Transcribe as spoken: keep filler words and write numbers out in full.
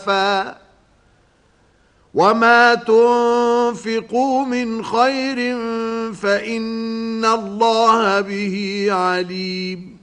ضعفا وما تنفقوا من خير فإن الله به عليم